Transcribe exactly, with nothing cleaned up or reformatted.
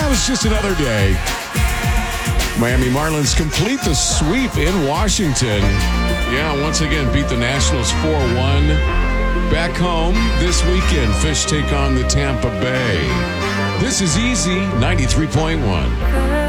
was just another day. Miami Marlins complete the sweep in Washington. Yeah, once again, beat the Nationals four one. Back home this weekend, Fish take on the Tampa Bay. This is Easy ninety-three point one.